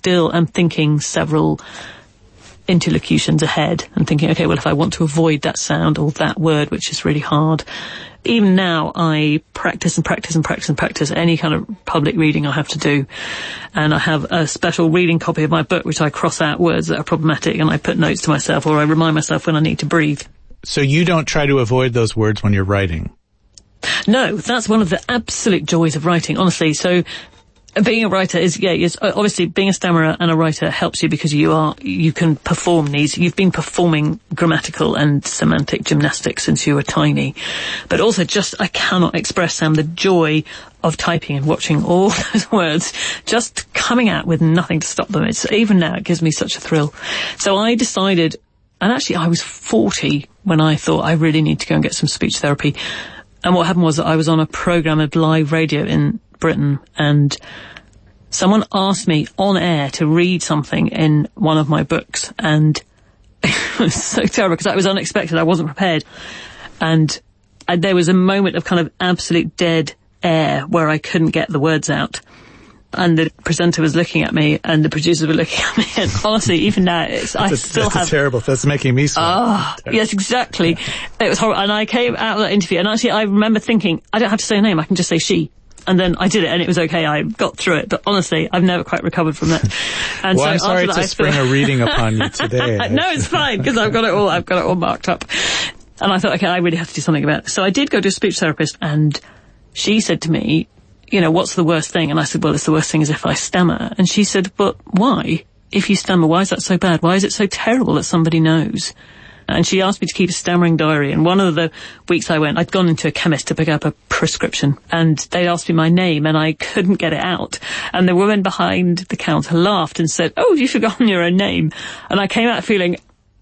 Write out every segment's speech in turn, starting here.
still am thinking several interlocutions ahead and thinking, okay, well, if I want to avoid that sound or that word, which is really hard, even now I practice any kind of public reading I have to do. And I have a special reading copy of my book, which I cross out words that are problematic, and I put notes to myself, or I remind myself when I need to breathe. So you don't try to avoid those words when you're writing? No, that's one of the absolute joys of writing, honestly. So being a writer is obviously being a stammerer and a writer helps you because you can perform these. You've been performing grammatical and semantic gymnastics since you were tiny. But also I cannot express, Sam, the joy of typing and watching all those words just coming out with nothing to stop them. Even now, it gives me such a thrill. So I decided, and actually I was 40 when I thought I really need to go and get some speech therapy. And what happened was that I was on a programme of live radio in Britain, and someone asked me on air to read something in one of my books, and it was so terrible because it was unexpected. I wasn't prepared, and there was a moment of kind of absolute dead air where I couldn't get the words out, and the presenter was looking at me and the producers were looking at me, and honestly, even now, that's terrible. That's making me smile. Yes, exactly. It was horrible. And I came out of that interview, and actually I remember thinking, I don't have to say her name, I can just say she. And then I did it, and it was okay. I got through it. But honestly, I've never quite recovered from that. And well, so I'm sorry to spring a reading upon you today. No, it's fine, because I've got it all marked up. And I thought, okay, I really have to do something about this. So I did go to a speech therapist, and she said to me, what's the worst thing? And I said, well, it's the worst thing is if I stammer. And she said, but why? If you stammer, why is that so bad? Why is it so terrible that somebody knows? And she asked me to keep a stammering diary. And one of the weeks I went, I'd gone into a chemist to pick up a prescription, and they asked me my name, and I couldn't get it out. And the woman behind the counter laughed and said, oh, you've forgotten your own name. And I came out feeling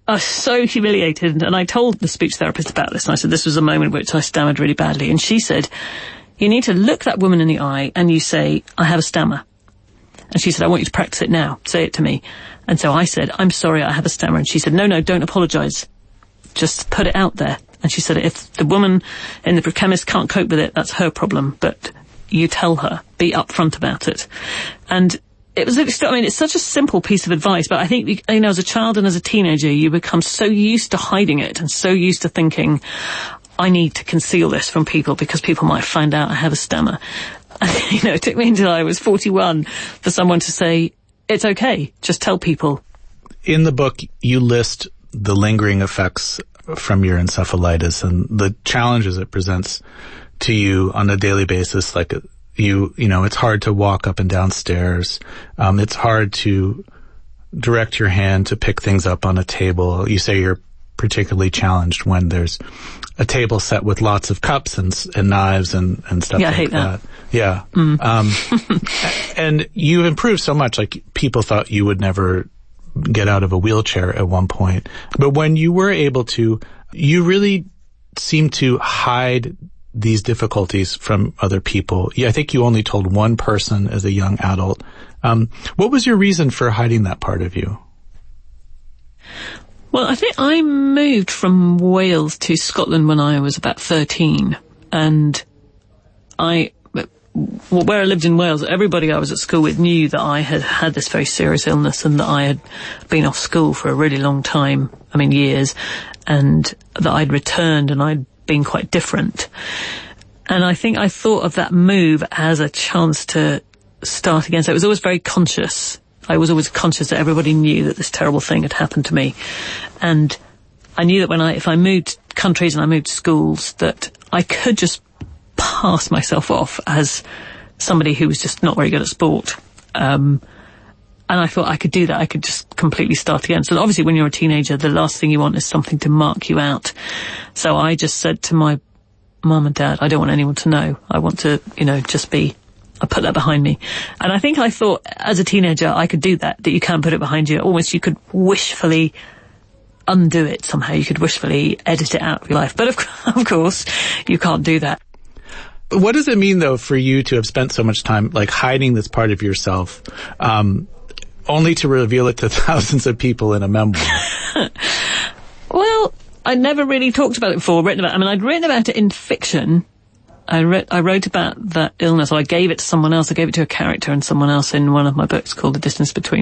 so humiliated. And I told the speech therapist about this. And I said, this was a moment in which I stammered really badly. And she said, you need to look that woman in the eye and you say, I have a stammer. And she said, I want you to practice it now. Say it to me. And so I said, I'm sorry, I have a stammer. And she said, no, don't apologise. Just put it out there. And she said, if the woman in the chemist can't cope with it, that's her problem. But you tell her. Be upfront about it. And it was, it's such a simple piece of advice, but I think, as a child and as a teenager, you become so used to hiding it and so used to thinking, I need to conceal this from people because people might find out I have a stammer. And, it took me until I was 41 for someone to say, it's okay, just tell people. In the book, you list the lingering effects from your encephalitis and the challenges it presents to you on a daily basis. Like, it's hard to walk up and down stairs. It's hard to direct your hand to pick things up on a table. You say you're particularly challenged when there's a table set with lots of cups and knives and stuff I like hate that. Yeah. And you've improved so much. Like, people thought you would never get out of a wheelchair at one point. But when you were able to, you really seemed to hide these difficulties from other people. I think you only told one person as a young adult. What was your reason for hiding that part of you? Well, I think I moved from Wales to Scotland when I was about 13. And where I lived in Wales, everybody I was at school with knew that I had had this very serious illness and that I had been off school for a really long time, years, and that I'd returned and I'd been quite different. And I think I thought of that move as a chance to start again. So it was always very conscious. I was always conscious that everybody knew that this terrible thing had happened to me. And I knew that if I moved countries and I moved schools, that I could just pass myself off as somebody who was just not very good at sport. And I thought I could do that. I could just completely start again. So obviously when you're a teenager, the last thing you want is something to mark you out. So I just said to my mum and dad, I don't want anyone to know. I want to, I put that behind me. And I think I thought as a teenager I could do that you can put it behind you. Almost you could wishfully undo it somehow. You could wishfully edit it out of your life. But of course, you can't do that. What does it mean, though, for you to have spent so much time, hiding this part of yourself, only to reveal it to thousands of people in a memoir? Well, I'd never really talked about it before, I'd written about it in fiction. I wrote about that illness, or I gave it to someone else. I gave it to a character and someone else in one of my books called The Distance Between